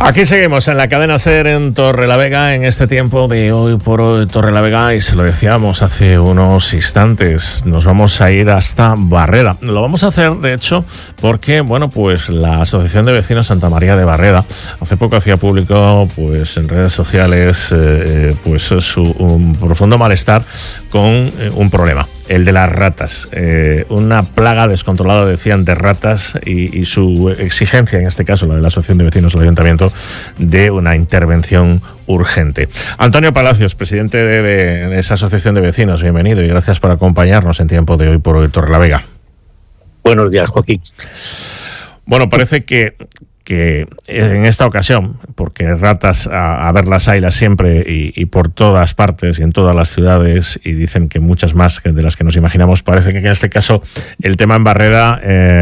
Aquí seguimos en la cadena SER en Torrelavega en este tiempo de Hoy por Hoy Torrelavega, y se lo decíamos hace unos instantes, nos vamos a ir hasta Barreda. Lo vamos a hacer, de hecho, porque pues la Asociación de Vecinos Santa María de Barreda hace poco hacía público en redes sociales su profundo malestar con un problema, el de las ratas, una plaga descontrolada, decían, de ratas, y su exigencia, en este caso la de la Asociación de Vecinos del Ayuntamiento, de una intervención urgente. Antonio Palacios, presidente de esa Asociación de Vecinos, bienvenido y gracias por acompañarnos en tiempo de Hoy por Hoy Torrelavega. Buenos días, Joaquín. Bueno, parece que en esta ocasión, porque ratas a verlas haylas siempre y por todas partes y en todas las ciudades, y dicen que muchas más de las que nos imaginamos, parece que en este caso el tema en Barreda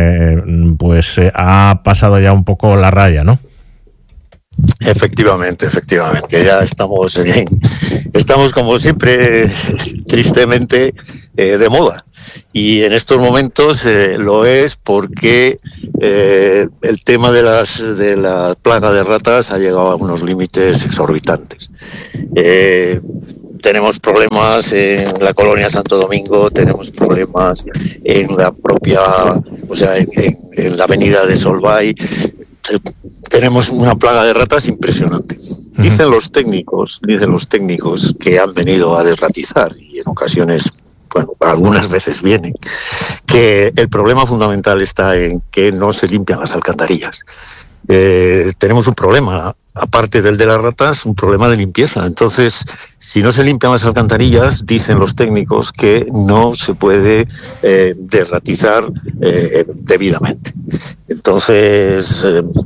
ha pasado ya un poco la raya, ¿no? Efectivamente, ya estamos como siempre, tristemente, de moda. Y en estos momentos lo es porque el tema de la plaga de ratas ha llegado a unos límites exorbitantes. Tenemos problemas en la colonia Santo Domingo, tenemos problemas en la propia, en la avenida de Solvay. Tenemos una plaga de ratas impresionante. Dicen los técnicos que han venido a desratizar, y en ocasiones, algunas veces vienen, que el problema fundamental está en que no se limpian las alcantarillas. Tenemos un problema, aparte del de las ratas, un problema de limpieza. Entonces, si no se limpian las alcantarillas, dicen los técnicos que no se puede desratizar debidamente. Entonces,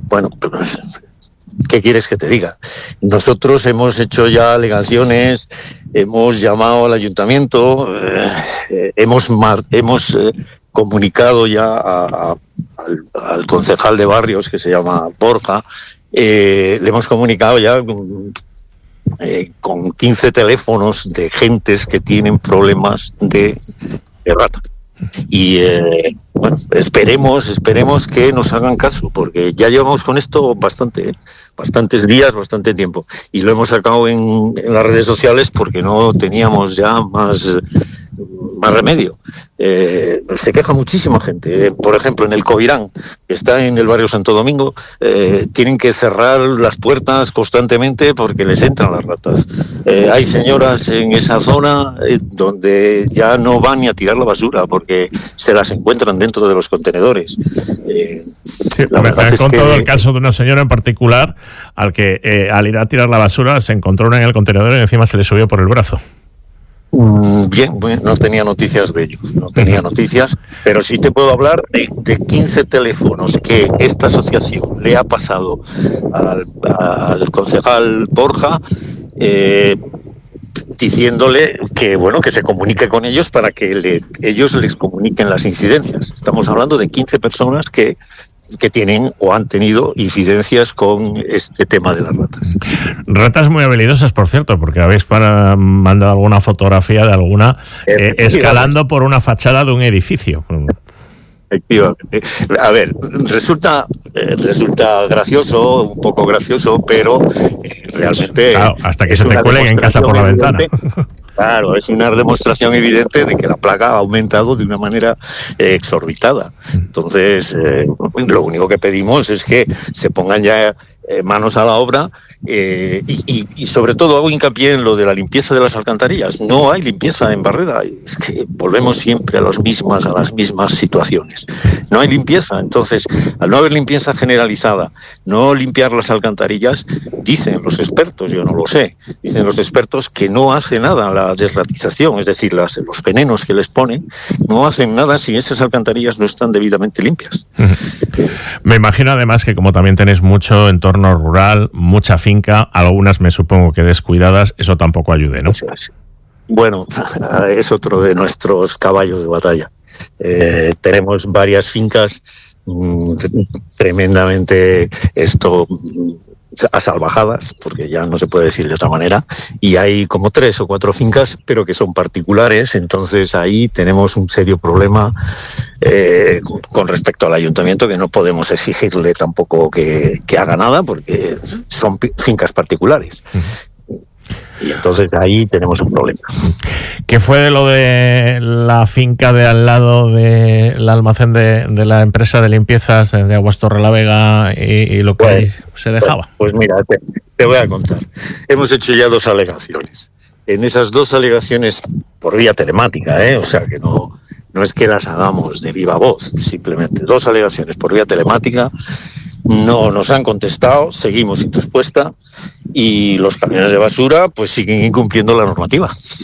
¿qué quieres que te diga? Nosotros hemos hecho ya alegaciones, hemos llamado al ayuntamiento, hemos comunicado ya al concejal de barrios, que se llama Borja, le hemos comunicado ya con 15 teléfonos de gentes que tienen problemas de rata. Y esperemos que nos hagan caso, porque ya llevamos con esto bastantes días, bastante tiempo, y lo hemos sacado en las redes sociales porque no teníamos ya más remedio. Se queja muchísima gente. Por ejemplo, en el Covirán, que está en el barrio Santo Domingo, tienen que cerrar las puertas constantemente porque les entran las ratas. Hay señoras en esa zona donde ya no van ni a tirar la basura porque se las encuentran dentro de los contenedores. La verdad es que el caso de una señora en particular al que al ir a tirar la basura se encontró una en el contenedor y encima se le subió por el brazo. Bien, no tenía noticias de ello, pero sí te puedo hablar de 15 teléfonos que esta asociación le ha pasado al concejal Borja, diciéndole que se comunique con ellos para que ellos les comuniquen las incidencias. Estamos hablando de 15 personas que tienen o han tenido incidencias con este tema de las ratas. Ratas muy habilidosas, por cierto, porque habéis mandado alguna fotografía de alguna escalando por una fachada de un edificio. Efectivamente. A ver, resulta gracioso, un poco gracioso, pero realmente... Claro, hasta que se te cuelen en casa por la ventana. Claro, es una demostración evidente de que la plaga ha aumentado de una manera exorbitada. Entonces, lo único que pedimos es que se pongan ya manos a la obra y sobre todo hago hincapié en lo de la limpieza de las alcantarillas. No hay limpieza en Barreda, es que volvemos siempre a las mismas situaciones. No hay limpieza, entonces al no haber limpieza generalizada, no limpiar las alcantarillas, dicen los expertos, yo no lo sé, dicen los expertos que no hace nada la desratización, es decir, los venenos que les ponen no hacen nada si esas alcantarillas no están debidamente limpias. Me imagino además que como también tenéis mucho entorno rural, mucha finca, algunas me supongo que descuidadas, eso tampoco ayude, ¿no? Bueno, es otro de nuestros caballos de batalla. Tenemos varias fincas tremendamente a salvajadas, porque ya no se puede decir de otra manera, y hay como 3 o 4 fincas, pero que son particulares. Entonces ahí tenemos un serio problema con respecto al ayuntamiento, que no podemos exigirle tampoco que haga nada, porque son fincas particulares. Y entonces ahí tenemos un problema. ¿Qué fue de lo de la finca de al lado del almacén de la empresa de limpiezas de Aguas Torrelavega y lo que ahí se dejaba? Pues mira, te voy a contar. Hemos hecho ya 2 alegaciones. En esas 2 alegaciones por vía telemática, o sea que no es que las hagamos de viva voz, simplemente 2 alegaciones por vía telemática. No nos han contestado, seguimos sin respuesta, y los camiones de basura pues siguen incumpliendo la normativa.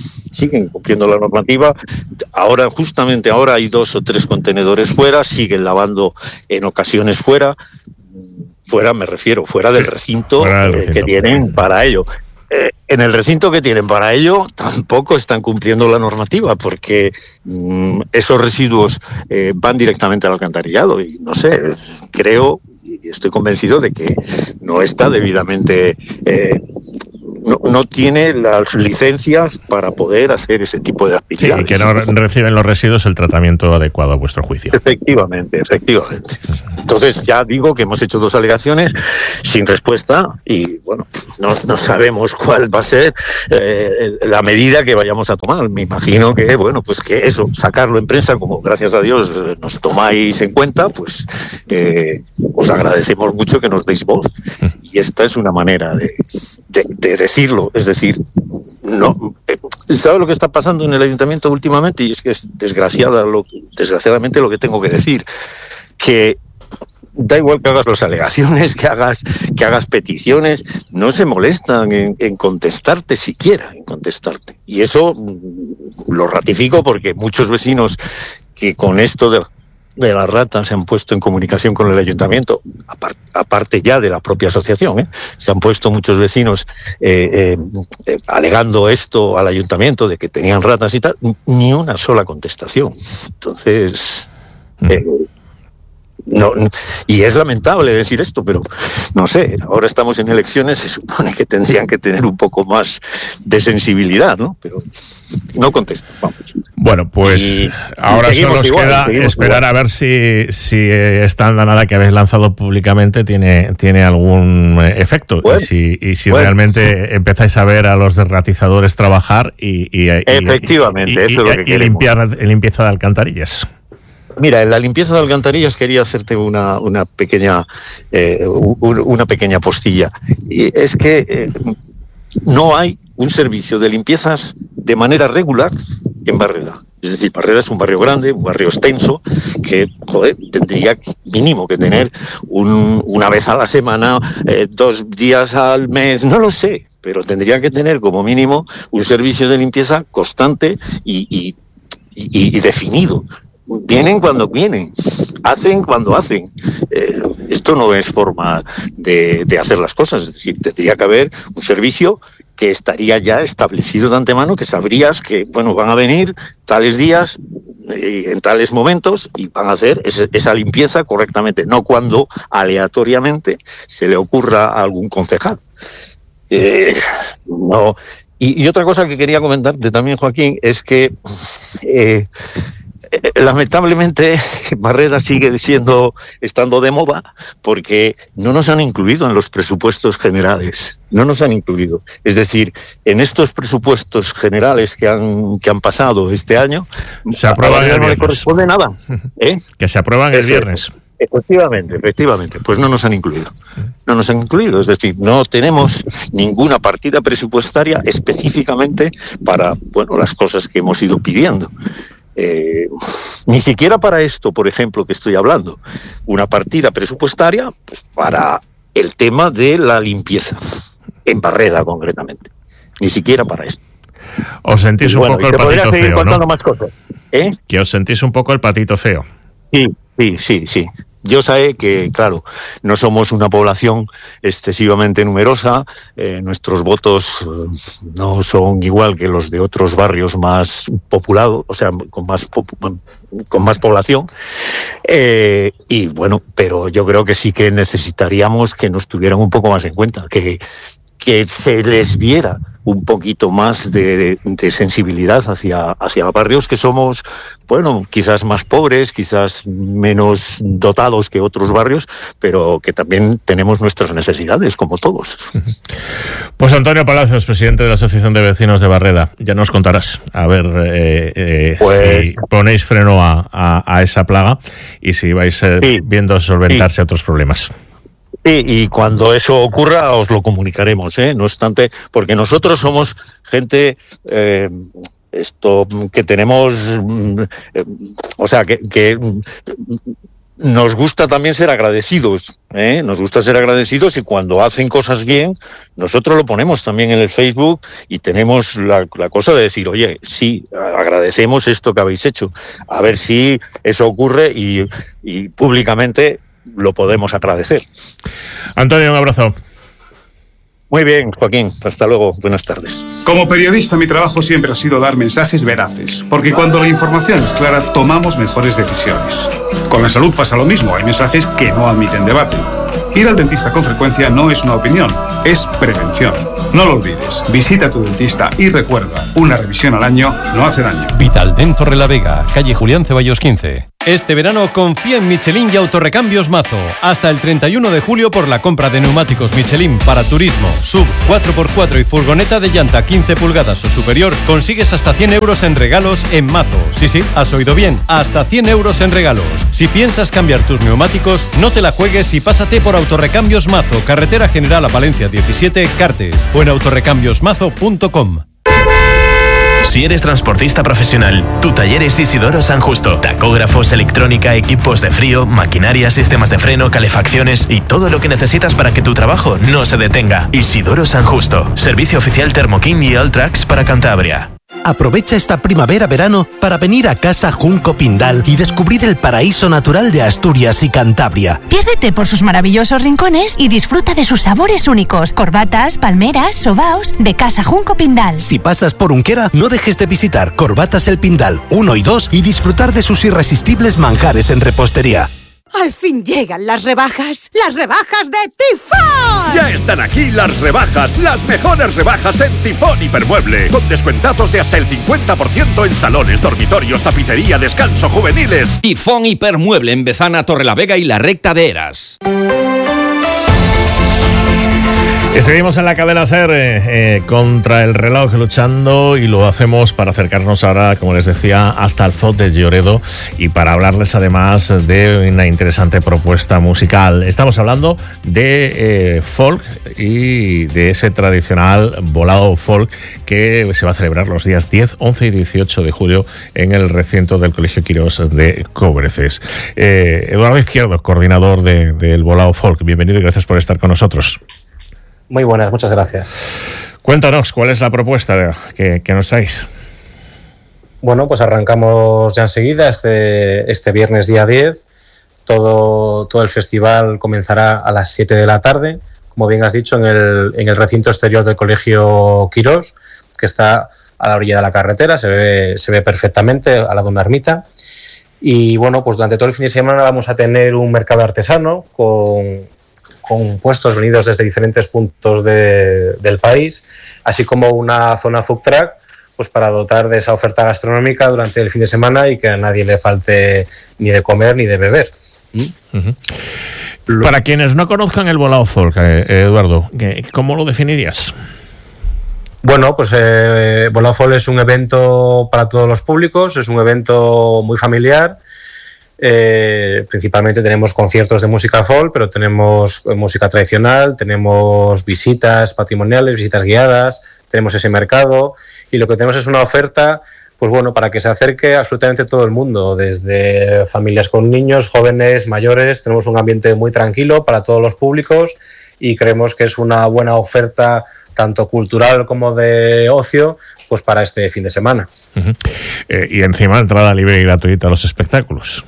Justamente ahora hay 2 o 3 contenedores fuera, siguen lavando en ocasiones fuera me refiero, fuera del recinto, que tienen para ello. En el recinto que tienen para ello tampoco están cumpliendo la normativa, porque esos residuos van directamente al alcantarillado, y no sé, creo y estoy convencido de que no está debidamente, no tiene las licencias para poder hacer ese tipo de actividades. Sí, y que no reciben los residuos el tratamiento adecuado a vuestro juicio. Efectivamente. Entonces ya digo que hemos hecho 2 alegaciones sin respuesta, y bueno, no sabemos cuál va a ser la medida que vayamos a tomar. Me imagino que, bueno, pues que eso, sacarlo en prensa, como gracias a Dios nos tomáis en cuenta, pues os agradecemos mucho que nos deis voz. Y esta es una manera de decirlo. Es decir, no, ¿sabe lo que está pasando en el ayuntamiento últimamente? Y es que es desgraciadamente lo que tengo que decir, que da igual que hagas las alegaciones, que hagas peticiones, no se molestan en contestarte siquiera, Y eso lo ratifico porque muchos vecinos que con esto de las ratas se han puesto en comunicación con el ayuntamiento, aparte ya de la propia asociación, se han puesto muchos vecinos alegando esto al ayuntamiento de que tenían ratas y tal, ni una sola contestación. Entonces... No, y es lamentable decir esto, pero no sé, ahora estamos en elecciones, se supone que tendrían que tener un poco más de sensibilidad, ¿no? Pero no contestan, vamos. Bueno, pues ahora solo nos queda esperar a ver si esta andanada que habéis lanzado públicamente tiene algún efecto, bueno, y si realmente empezáis a ver a los derratizadores trabajar y efectivamente, eso es lo que queremos. Limpieza de alcantarillas. Mira, en la limpieza de alcantarillas quería hacerte una pequeña postilla. Y es que no hay un servicio de limpiezas de manera regular en Barrera. Es decir, Barrera es un barrio grande, un barrio extenso, que, tendría mínimo que tener una vez a la semana, 2 días al mes, no lo sé, pero tendría que tener como mínimo un servicio de limpieza constante y definido. Vienen cuando vienen, hacen cuando hacen. Esto no es forma de hacer las cosas. Es decir, tendría que haber un servicio que estaría ya establecido de antemano, que sabrías que, bueno, van a venir tales días en tales momentos y van a hacer esa limpieza correctamente, no cuando aleatoriamente se le ocurra a algún concejal. No. Y otra cosa que quería comentarte también, Joaquín, es que lamentablemente Barrera sigue estando de moda, porque no nos han incluido en los presupuestos generales, no nos han incluido. Es decir, en estos presupuestos generales que han pasado este año, se aprueban el viernes. No le corresponde nada. Que se aprueban el viernes. Efectivamente, pues no nos han incluido. Es decir, no tenemos ninguna partida presupuestaria específicamente para, bueno, las cosas que hemos ido pidiendo. Ni siquiera para esto, por ejemplo, que estoy hablando, una partida presupuestaria pues, para el tema de la limpieza, en Barrera concretamente. Ni siquiera para esto. Os sentís un poco el patito seguir feo, contando ¿no? Más cosas. Que os sentís un poco el patito feo. Sí. Yo sé que, claro, no somos una población excesivamente numerosa, nuestros votos no son igual que los de otros barrios más populados, o sea, con con más población, y bueno, pero yo creo que sí que necesitaríamos que nos tuvieran un poco más en cuenta, que se les viera un poquito más de sensibilidad hacia barrios que somos, bueno, quizás más pobres, quizás menos dotados que otros barrios, pero que también tenemos nuestras necesidades, como todos. Pues Antonio Palacios, presidente de la Asociación de Vecinos de Barreda, ya nos contarás, a ver si ponéis freno a esa plaga y si vais viendo solventarse otros problemas. Y cuando eso ocurra os lo comunicaremos, no obstante, porque nosotros somos gente que tenemos, o sea, que nos gusta también ser agradecidos, nos gusta ser agradecidos, y cuando hacen cosas bien, nosotros lo ponemos también en el Facebook y tenemos la cosa de decir, oye, sí, agradecemos esto que habéis hecho, a ver si eso ocurre y públicamente lo podemos agradecer. Antonio, un abrazo. Muy bien, Joaquín, hasta luego, buenas tardes. Como periodista, mi trabajo siempre ha sido dar mensajes veraces, porque cuando la información es clara, tomamos mejores decisiones. Con la salud pasa lo mismo, hay mensajes que no admiten debate. Ir al dentista con frecuencia no es una opinión, es prevención. No lo olvides, visita a tu dentista y recuerda, una revisión al año no hace daño. Vitaldent Torrelavega, calle Julián Ceballos 15. Este verano confía en Michelin y Autorrecambios Mazo. Hasta el 31 de julio por la compra de neumáticos Michelin para turismo, sub, 4x4 y furgoneta de llanta 15 pulgadas o superior, consigues hasta 100 euros en regalos en Mazo. Sí, has oído bien, hasta 100 euros en regalos. Si piensas cambiar tus neumáticos, no te la juegues y pásate por Autorrecambios Mazo, carretera general a Valencia 17, Cartes, o en autorrecambiosmazo.com. Si eres transportista profesional, tu taller es Isidoro San Justo. Tacógrafos, electrónica, equipos de frío, maquinaria, sistemas de freno, calefacciones y todo lo que necesitas para que tu trabajo no se detenga. Isidoro San Justo. Servicio oficial Thermokin y Alltrax para Cantabria. Aprovecha esta primavera-verano para venir a Casa Junco Pindal y descubrir el paraíso natural de Asturias y Cantabria. Piérdete por sus maravillosos rincones y disfruta de sus sabores únicos. Corbatas, palmeras, sobaos de Casa Junco Pindal. Si pasas por Unquera, no dejes de visitar Corbatas El Pindal 1 y 2 y disfrutar de sus irresistibles manjares en repostería. Al fin llegan las rebajas de Tifón. Ya están aquí las rebajas, las mejores rebajas en Tifón Hipermueble, con descuentazos de hasta el 50% en salones, dormitorios, tapicería, descanso, juveniles. Tifón Hipermueble en Bezana, Torrelavega y la Recta de Eras. Y seguimos en la cadena SER contra el reloj luchando, y lo hacemos para acercarnos ahora, como les decía, hasta el Zoo de Lloredo y para hablarles además de una interesante propuesta musical. Estamos hablando de folk y de ese tradicional volado folk que se va a celebrar los días 10, 11 y 18 de julio en el recinto del Colegio Quirós de Cobreces. Eduardo Izquierdo, coordinador del volado folk, bienvenido y gracias por estar con nosotros. Muy buenas, muchas gracias. Cuéntanos, ¿cuál es la propuesta que nos traéis? Bueno, pues arrancamos ya enseguida, este viernes día 10. Todo el festival comenzará a las 7 de la tarde, como bien has dicho, en el recinto exterior del Colegio Quirós, que está a la orilla de la carretera, se ve perfectamente al lado de una ermita. Y bueno, pues durante todo el fin de semana vamos a tener un mercado artesano con puestos venidos desde diferentes puntos del país, así como una zona food truck, pues para dotar de esa oferta gastronómica durante el fin de semana y que a nadie le falte ni de comer ni de beber. Uh-huh. Para quienes no conozcan el volado folk, Eduardo, ¿cómo lo definirías? Bueno, pues volado folk es un evento para todos los públicos, es un evento muy familiar. Principalmente tenemos conciertos de música folk, pero tenemos música tradicional, tenemos visitas patrimoniales, visitas guiadas, tenemos ese mercado, y lo que tenemos es una oferta, pues bueno, para que se acerque absolutamente todo el mundo, desde familias con niños, jóvenes, mayores. Tenemos un ambiente muy tranquilo para todos los públicos y creemos que es una buena oferta tanto cultural como de ocio, pues para este fin de semana. Uh-huh. Y encima entrada libre y gratuita a los espectáculos.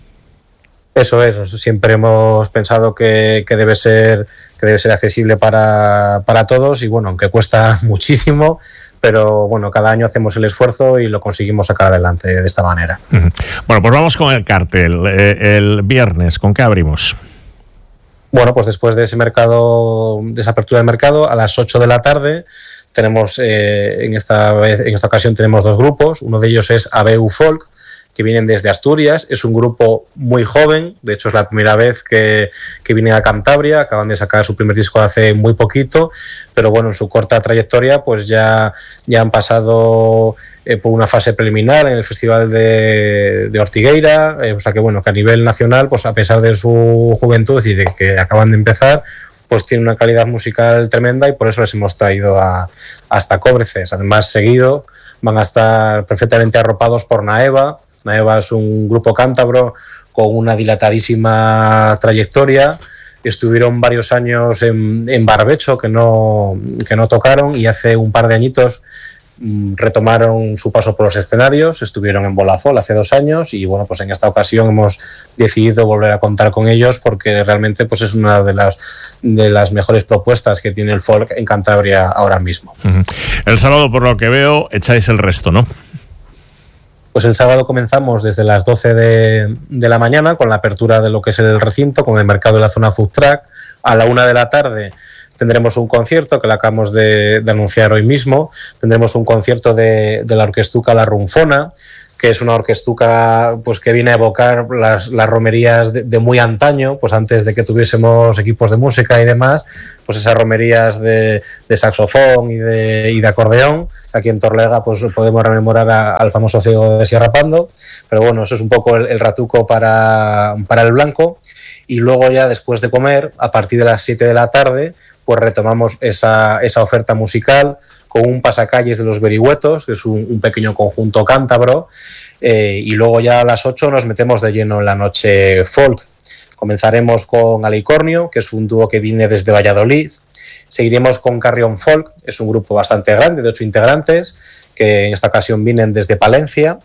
Eso siempre hemos pensado que debe ser accesible para todos, y bueno, aunque cuesta muchísimo, pero bueno, cada año hacemos el esfuerzo y lo conseguimos sacar adelante de esta manera. Bueno, pues vamos con el cartel. El viernes, ¿con qué abrimos? Bueno, pues después de esa apertura de mercado, a las 8 de la tarde tenemos, en esta ocasión tenemos dos grupos. Uno de ellos es ABU Folk, que vienen desde Asturias. Es un grupo muy joven, de hecho es la primera vez que vienen a Cantabria, acaban de sacar su primer disco hace muy poquito, pero bueno, en su corta trayectoria pues ya han pasado por una fase preliminar en el Festival de Ortigueira, o sea que bueno, que a nivel nacional, pues a pesar de su juventud y de que acaban de empezar, pues tiene una calidad musical tremenda y por eso les hemos traído hasta Cóbreces. Además, seguido van a estar perfectamente arropados por Naeva. Naeva es un grupo cántabro con una dilatadísima trayectoria. Estuvieron varios años en Barbecho, que no tocaron, y hace un par de añitos retomaron su paso por los escenarios. Estuvieron en Bolafol hace 2 años y bueno, pues en esta ocasión hemos decidido volver a contar con ellos porque realmente pues es una de las mejores propuestas que tiene el folk en Cantabria ahora mismo. El sábado, por lo que veo, echáis el resto, ¿no? Pues el sábado comenzamos desde las 12 de la mañana con la apertura de lo que es el recinto, con el mercado de la zona food truck. A la 1 de la tarde tendremos un concierto que lo acabamos de anunciar hoy mismo. Tendremos un concierto de la orquestuca La Rumfona, que es una orquestuca pues que viene a evocar las romerías de muy antaño, pues antes de que tuviésemos equipos de música y demás, pues esas romerías de saxofón y de acordeón. Aquí en Torlega pues podemos rememorar al famoso ciego de Sierra Pando, pero bueno, eso es un poco el ratuco para el blanco. Y luego ya después de comer, a partir de las 7 de la tarde, pues retomamos esa oferta musical con un pasacalles de los Verihuetos, que es un pequeño conjunto cántabro, y luego ya a las 8 nos metemos de lleno en la noche folk. Comenzaremos con Alicornio, que es un dúo que viene desde Valladolid. Seguiremos con Carrión Folk, es un grupo bastante grande, de 8 integrantes, que en esta ocasión vienen desde Palencia.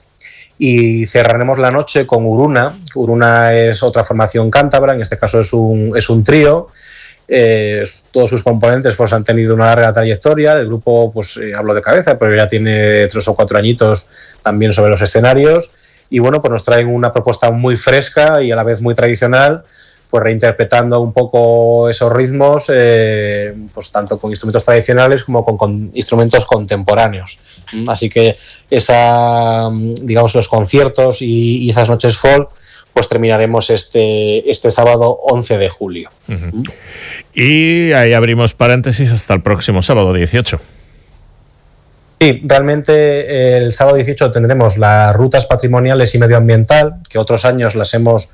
Y cerraremos la noche con Uruna. Uruna es otra formación cántabra, en este caso es un trío. Todos sus componentes pues han tenido una larga trayectoria. El grupo, pues hablo de cabeza, pero ya tiene 3 o 4 añitos también sobre los escenarios. Y bueno, pues nos traen una propuesta muy fresca y a la vez muy tradicional, pues reinterpretando un poco esos ritmos, pues tanto con instrumentos tradicionales como con instrumentos contemporáneos. Así que digamos, los conciertos y esas noches folk, pues terminaremos este sábado 11 de julio. Y ahí abrimos paréntesis hasta el próximo sábado 18. Sí, realmente el sábado 18 tendremos las rutas patrimoniales y medioambiental, que otros años las hemos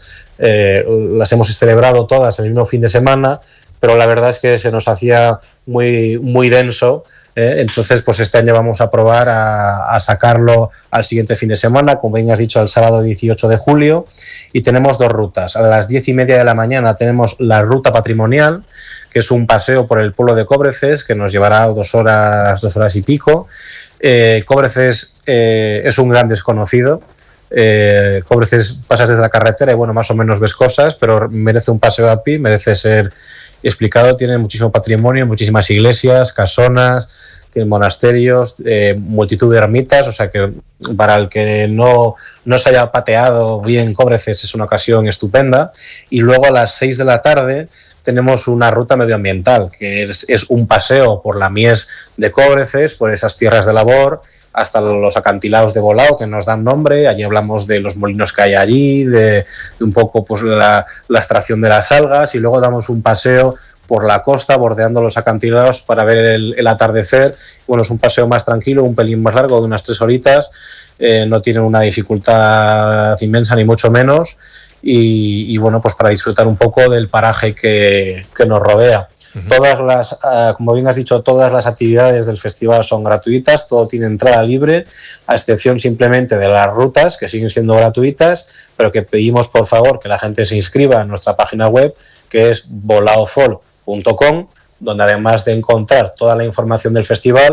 celebrado todas el mismo fin de semana, pero la verdad es que se nos hacía muy, muy denso. Entonces, pues este año vamos a probar a sacarlo al siguiente fin de semana, como bien has dicho, el sábado 18 de julio, y tenemos 2 rutas. A las 10:30 de la mañana tenemos la ruta patrimonial, que es un paseo por el pueblo de Cóbreces, que nos llevará 2 horas y pico. Cóbreces es un gran desconocido. Cóbreces pasas desde la carretera y bueno, más o menos ves cosas, pero merece un paseo a pie, merece ser explicado. Tiene muchísimo patrimonio, muchísimas iglesias, casonas, tiene monasterios, multitud de ermitas, o sea que para el que no se haya pateado bien Cóbreces es una ocasión estupenda. Y luego a las 6 de la tarde tenemos una ruta medioambiental, que es un paseo por la mies de Cóbreces, por esas tierras de labor, hasta los acantilados de Bolao, que nos dan nombre. Allí hablamos de los molinos que hay allí, de un poco pues la extracción de las algas, y luego damos un paseo por la costa, bordeando los acantilados para ver el atardecer. Bueno, es un paseo más tranquilo, un pelín más largo, de unas 3 horitas. No tiene una dificultad inmensa, ni mucho menos. Y bueno, pues para disfrutar un poco del paraje que nos rodea. Todas como bien has dicho, todas las actividades del festival son gratuitas, todo tiene entrada libre, a excepción simplemente de las rutas, que siguen siendo gratuitas, pero que pedimos por favor que la gente se inscriba en nuestra página web, que es volaofol.com, donde además de encontrar toda la información del festival,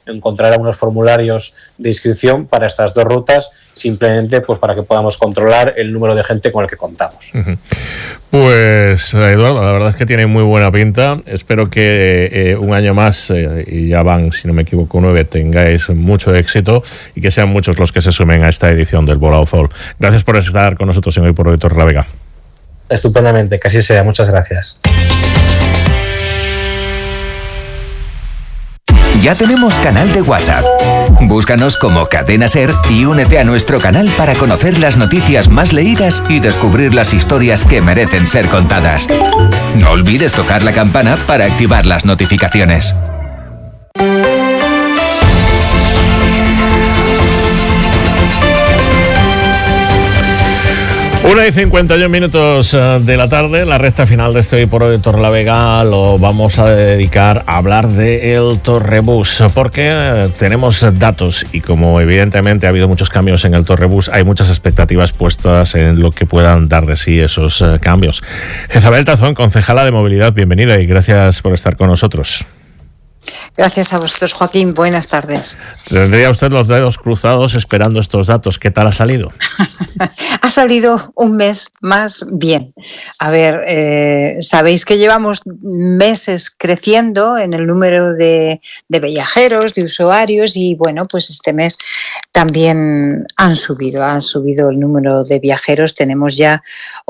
encontrará unos formularios de inscripción para estas 2 rutas, simplemente pues para que podamos controlar el número de gente con el que contamos. Pues Eduardo, la verdad es que tiene muy buena pinta. Espero que un año más, y ya van, si no me equivoco, 9, tengáis mucho éxito y que sean muchos los que se sumen a esta edición del Volao Fall. Gracias por estar con nosotros en Hoy por Hoy Torrelavega. Estupendamente, que así sea. Muchas gracias. Ya tenemos canal de WhatsApp. Búscanos como Cadena Ser y únete a nuestro canal para conocer las noticias más leídas y descubrir las historias que merecen ser contadas. No olvides tocar la campana para activar las notificaciones. 1:51 de la tarde, la recta final de este Hoy por Hoy Torrelavega lo vamos a dedicar a hablar del Torrebús, porque tenemos datos y como evidentemente ha habido muchos cambios en el Torrebús, hay muchas expectativas puestas en lo que puedan dar de sí esos cambios. Jezabel Tazón, concejala de Movilidad, bienvenida y gracias por estar con nosotros. Gracias a vosotros, Joaquín. Buenas tardes. Tendría usted los dedos cruzados esperando estos datos. ¿Qué tal ha salido? Ha salido un mes más bien. A ver, sabéis que llevamos meses creciendo en el número de viajeros, de usuarios y bueno, pues este mes también han subido el número de viajeros. Tenemos ya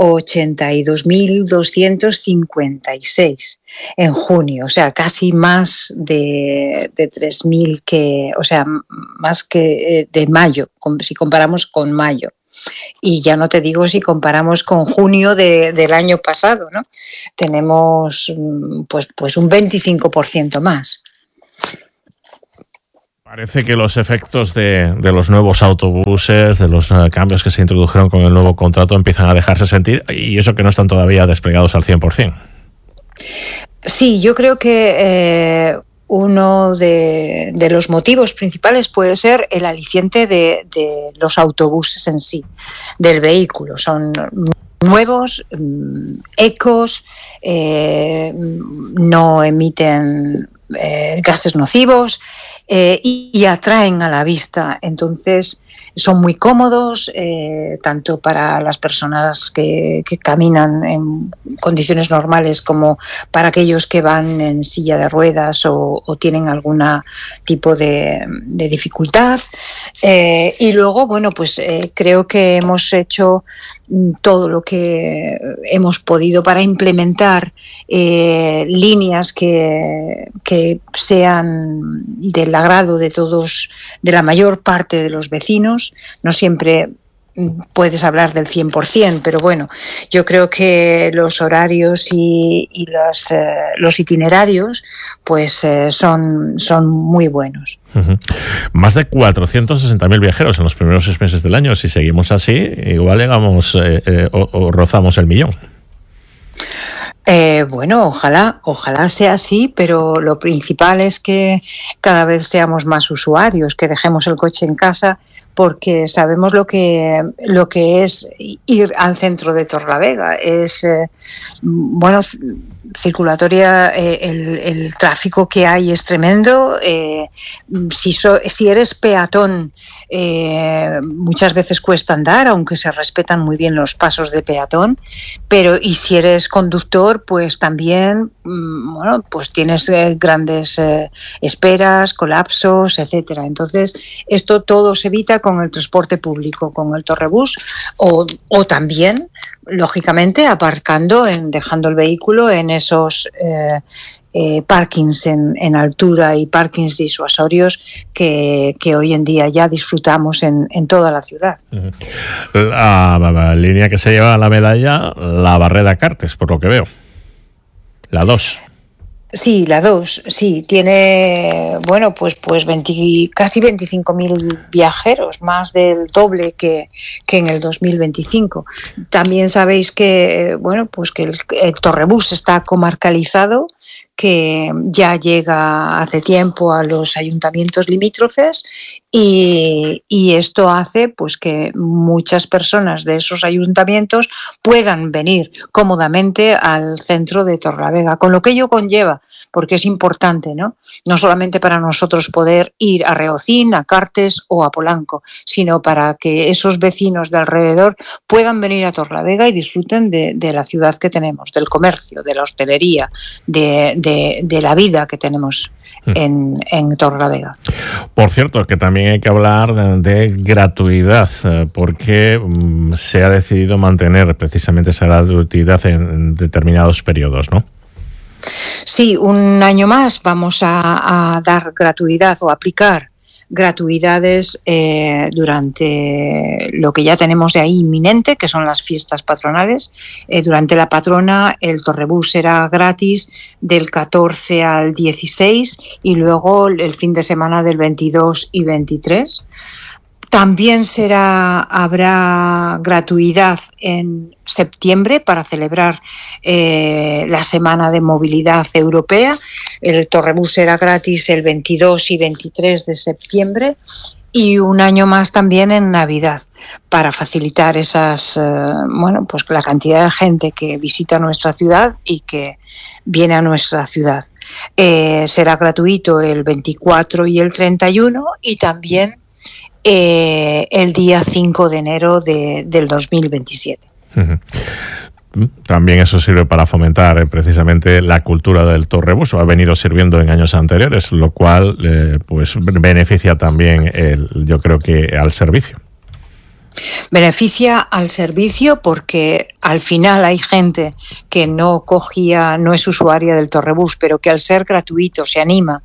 82.256 en junio, o sea, casi más de 3.000 que, o sea, más que de mayo, si comparamos con mayo. Y ya no te digo si comparamos con junio del año pasado, ¿no? Tenemos pues un 25% más. Parece que los efectos de los nuevos autobuses, de los cambios que se introdujeron con el nuevo contrato empiezan a dejarse sentir, y eso que no están todavía desplegados al 100%. Sí, yo creo que uno de los motivos principales puede ser el aliciente de los autobuses en sí, del vehículo. Son nuevos, ecos, no emiten gases nocivos y atraen a la vista. Entonces son muy cómodos, tanto para las personas que caminan en condiciones normales como para aquellos que van en silla de ruedas o tienen algún tipo de dificultad. Y luego, bueno, pues creo que hemos hecho todo lo que hemos podido para implementar líneas que sean del agrado de todos, de la mayor parte de los vecinos. No siempre puedes hablar del 100%, pero bueno, yo creo que los horarios y los itinerarios pues son muy buenos. Uh-huh. Más de 460.000 viajeros en los primeros 6 meses del año. Si seguimos así, igual llegamos o rozamos el 1.000.000. Bueno, ojalá sea así, pero lo principal es que cada vez seamos más usuarios, que dejemos el coche en casa, porque sabemos lo que es ir al centro de Torrelavega. Es, bueno, circulatoria, el tráfico que hay es tremendo. Si eres peatón, muchas veces cuesta andar, aunque se respetan muy bien los pasos de peatón, y si eres conductor, pues también, bueno, pues tienes grandes esperas, colapsos, etcétera. Entonces, esto todo se evita con el transporte público, con el Torrebús, o también, lógicamente, dejando el vehículo en esos parkings en altura y parkings disuasorios que hoy en día ya disfrutamos en toda la ciudad. Uh-huh. La línea que se lleva la medalla, la Barreda Cartes, por lo que veo. La 2. Sí, la 2, sí, tiene, bueno, pues casi 25.000 viajeros, más del doble que en el 2025. También sabéis que, bueno, pues que el Torrebús está comarcalizado, que ya llega hace tiempo a los ayuntamientos limítrofes y esto hace pues que muchas personas de esos ayuntamientos puedan venir cómodamente al centro de Torrelavega, con lo que ello conlleva, porque es importante, ¿no? No solamente para nosotros poder ir a Reocín, a Cartes o a Polanco, sino para que esos vecinos de alrededor puedan venir a Torrelavega y disfruten de la ciudad que tenemos, del comercio, de la hostelería, de la vida que tenemos en Torrelavega. Por cierto, que también hay que hablar de gratuidad, porque se ha decidido mantener precisamente esa gratuidad en determinados periodos, ¿no? Sí, un año más vamos a dar gratuidad o aplicar gratuidades durante lo que ya tenemos de ahí inminente, que son las fiestas patronales. Durante la patrona el Torrebús será gratis del 14 al 16 y luego el fin de semana del 22 y 23. También habrá gratuidad en septiembre para celebrar la Semana de Movilidad Europea. El Torrebús será gratis el 22 y 23 de septiembre y un año más también en Navidad para facilitar pues la cantidad de gente que visita nuestra ciudad y que viene a nuestra ciudad. Será gratuito el 24 y el 31 y también el día 5 de enero del 2027. También eso sirve para fomentar precisamente la cultura del Torrebús. Ha venido sirviendo en años anteriores, lo cual pues beneficia también, yo creo que al servicio. Beneficia al servicio porque al final hay gente que no es usuaria del Torrebús, pero que al ser gratuito se anima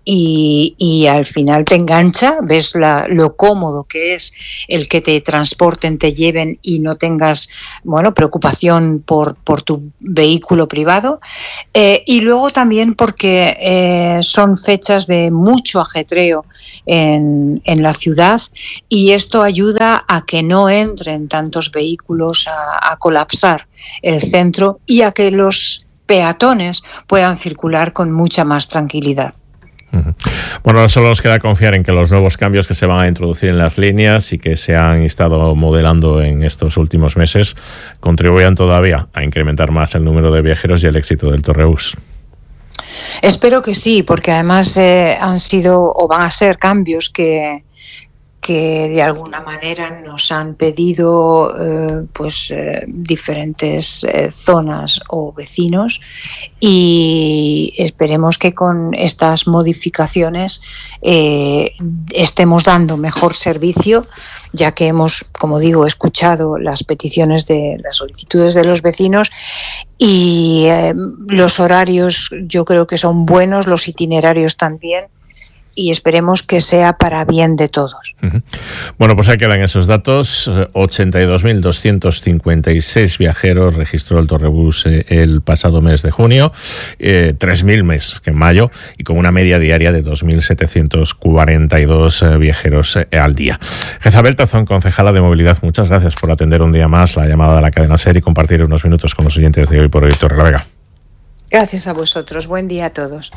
y al final te engancha, ves lo cómodo que es el que te transporten, te lleven y no tengas preocupación por tu vehículo privado, y luego también porque son fechas de mucho ajetreo en la ciudad y esto ayuda a que no entren tantos vehículos a colapsar el centro y a que los peatones puedan circular con mucha más tranquilidad. Bueno, solo nos queda confiar en que los nuevos cambios que se van a introducir en las líneas y que se han estado modelando en estos últimos meses contribuyan todavía a incrementar más el número de viajeros y el éxito del Torrebús. Espero que sí, porque además han sido o van a ser cambios que de alguna manera nos han pedido diferentes zonas o vecinos y esperemos que con estas modificaciones estemos dando mejor servicio, ya que hemos, como digo, escuchado las peticiones las solicitudes de los vecinos y los horarios yo creo que son buenos, los itinerarios también, y esperemos que sea para bien de todos. Bueno, pues ahí quedan esos datos. 82.256 viajeros registró el Torrebús el pasado mes de junio, 3.000 más que en mayo, y con una media diaria de 2.742 viajeros al día. Jezabel Tazón, concejala de Movilidad, muchas gracias por atender un día más la llamada de la cadena SER y compartir unos minutos con los oyentes de Hoy por Hoy Torrelavega. Gracias a vosotros. Buen día a todos.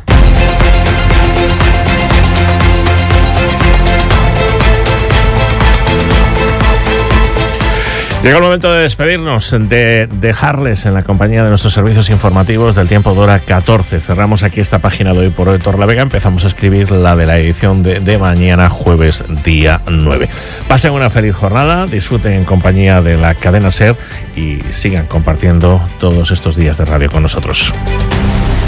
Llega el momento de despedirnos, de dejarles en la compañía de nuestros servicios informativos del tiempo de hora 14. Cerramos aquí esta página de Hoy por Hoy Torrelavega. Empezamos a escribir la de la edición de mañana, jueves, día 9. Pasen una feliz jornada, disfruten en compañía de la cadena SER y sigan compartiendo todos estos días de radio con nosotros.